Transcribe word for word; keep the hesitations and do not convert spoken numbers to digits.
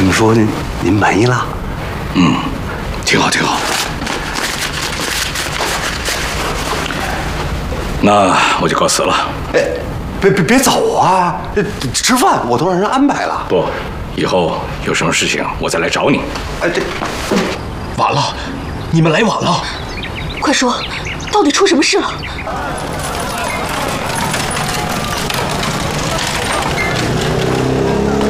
这么说，您您满意了？ 嗯，挺好，挺好。那我就告辞了。 哎，别别别走啊！这吃饭我都让人安排了。 不，以后有什么事情我再来找你。 哎，这晚了，你们来晚了。 快说，到底出什么事了？